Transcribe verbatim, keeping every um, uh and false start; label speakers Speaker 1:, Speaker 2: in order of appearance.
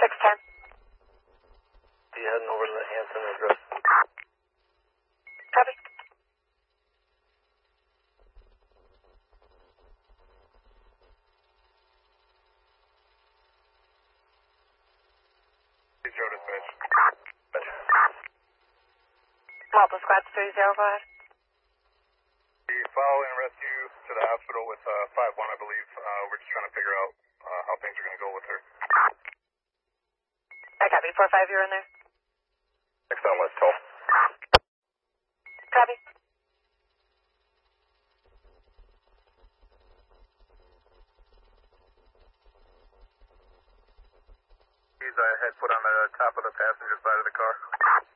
Speaker 1: six ten.
Speaker 2: Be heading over to the Hanson address.
Speaker 1: Copy.
Speaker 2: Joe dispatch.
Speaker 1: Malta Squad three zero, go ahead.
Speaker 2: The following rescue to the hospital with uh, five one, I believe. Uh, we're just trying to figure out uh, how things are going to go with her.
Speaker 1: I copy. four five, you're in there.
Speaker 2: Next on West twelve.
Speaker 1: Copy.
Speaker 2: He's uh, head foot on the top of the passenger side of the car.